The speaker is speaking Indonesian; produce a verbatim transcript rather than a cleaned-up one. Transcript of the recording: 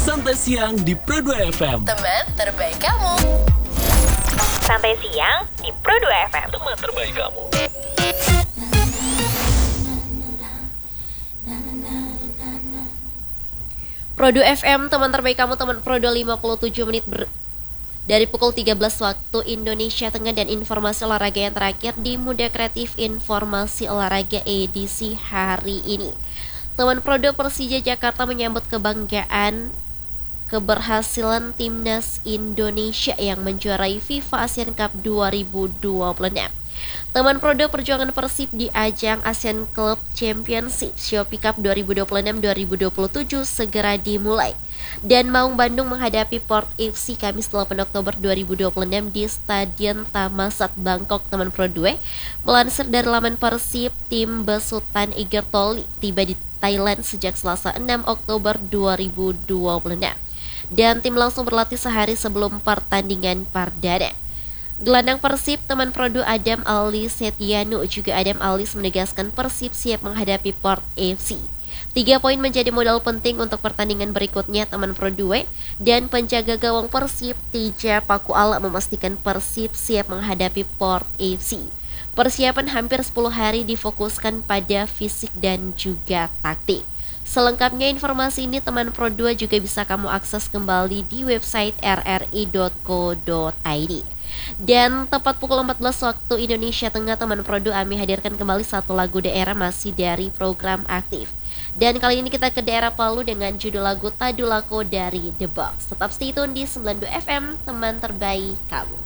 Santai Siang di Pro dua F M. Teman terbaik kamu. Santai Siang di Pro dua F M. Teman terbaik kamu. Pro dua F M, teman terbaik kamu, teman Pro dua lima puluh tujuh menit ber... dari pukul tiga belas waktu Indonesia Tengah, dan informasi olahraga yang terakhir di Muda Kreatif, informasi olahraga edisi hari ini. Teman Pro dua, Persija Jakarta menyambut kebanggaan keberhasilan timnas Indonesia yang menjuarai FIFA Asian Cup dua ribu dua puluh enam. Teman Pro dua, perjuangan Persib di ajang Asian Club Championship Shopee Cup dua ribu dua puluh enam dua ribu dua puluh tujuh segera dimulai. Dan Maung Bandung menghadapi Port F C Kamis delapan Oktober dua ribu dua puluh enam di Stadion Thammasat Bangkok. Teman Pro dua, melansir dari laman Persib, tim besutan Iger Toli tiba di Thailand sejak Selasa enam Oktober dua ribu dua puluh enam. Dan tim langsung berlatih sehari sebelum pertandingan perdana. Gelandang Persib, teman Pro dua, Adam Ali Setianu juga Adam Alis menegaskan Persib siap menghadapi Port F C. Tiga poin menjadi modal penting untuk pertandingan berikutnya, teman Pro dua, dan penjaga gawang Persib Tija Pakuala memastikan Persib siap menghadapi Port F C. Persiapan hampir sepuluh hari difokuskan pada fisik dan juga taktik. Selengkapnya informasi ini, teman Pro dua, juga bisa kamu akses kembali di website r r i dot co dot i d. Dan tepat pukul empat belas waktu Indonesia Tengah, teman Pro dua, Ami hadirkan kembali satu lagu daerah masih dari program aktif. Dan kali ini kita ke daerah Palu dengan judul lagu Tadulako dari The Box. Tetap stay tune di sembilan puluh dua F M, teman terbaik kamu.